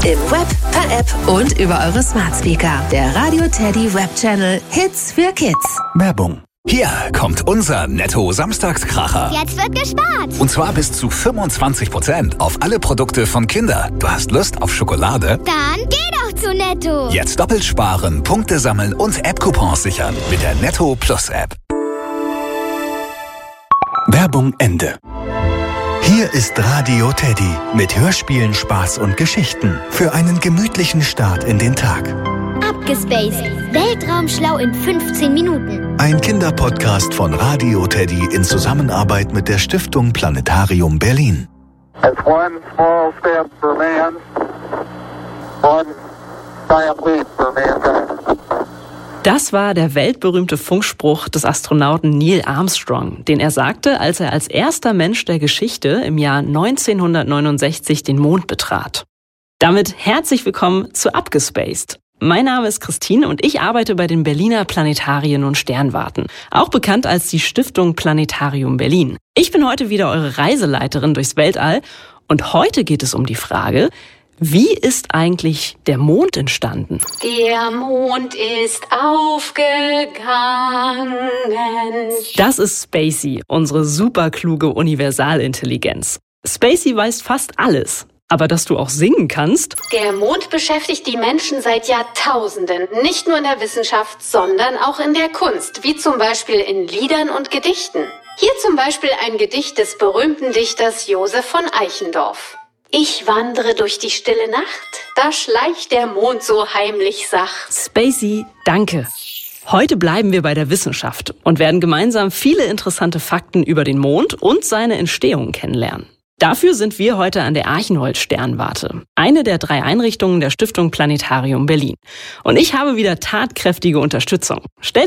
Im Web, per App und über eure Smart Speaker. Der Radio Teddy Web Channel Hits für Kids. Werbung. Hier kommt unser Netto-Samstagskracher. Jetzt wird gespart. Und zwar bis zu 25% auf alle Produkte von Kinder. Du hast Lust auf Schokolade? Dann geh doch zu Netto. Jetzt doppelt sparen, Punkte sammeln und App-Coupons sichern mit der Netto Plus App. Werbung Ende. Hier ist Radio Teddy mit Hörspielen, Spaß und Geschichten für einen gemütlichen Start in den Tag. Abgespaced. Weltraumschlau in 15 Minuten. Ein Kinderpodcast von Radio Teddy in Zusammenarbeit mit der Stiftung Planetarium Berlin. It's one small step for man, one giant leap for mankind. Das war der weltberühmte Funkspruch des Astronauten Neil Armstrong, den er sagte, als er als erster Mensch der Geschichte im Jahr 1969 den Mond betrat. Damit herzlich willkommen zu Abgespaced. Mein Name ist Christine und ich arbeite bei den Berliner Planetarien und Sternwarten, auch bekannt als die Stiftung Planetarium Berlin. Ich bin heute wieder eure Reiseleiterin durchs Weltall und heute geht es um die Frage: Wie ist eigentlich der Mond entstanden? Der Mond ist aufgegangen. Das ist Spacey, unsere superkluge Universalintelligenz. Spacey weiß fast alles. Aber dass du auch singen kannst? Der Mond beschäftigt die Menschen seit Jahrtausenden. Nicht nur in der Wissenschaft, sondern auch in der Kunst. Wie zum Beispiel in Liedern und Gedichten. Hier zum Beispiel ein Gedicht des berühmten Dichters Josef von Eichendorff. Ich wandere durch die stille Nacht, da schleicht der Mond so heimlich sacht. Spacey, danke. Heute bleiben wir bei der Wissenschaft und werden gemeinsam viele interessante Fakten über den Mond und seine Entstehung kennenlernen. Dafür sind wir heute an der Archenhold-Sternwarte, eine der 3 Einrichtungen der Stiftung Planetarium Berlin. Und ich habe wieder tatkräftige Unterstützung. Stellt